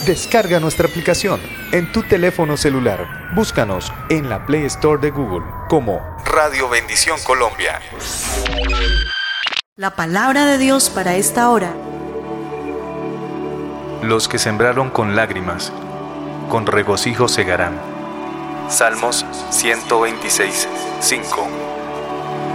Descarga nuestra aplicación en tu teléfono celular. Búscanos en la Play Store de Google como Radio Bendición Colombia. La palabra de Dios para esta hora. Los que sembraron con lágrimas, con regocijo segarán. Salmos 126, 5.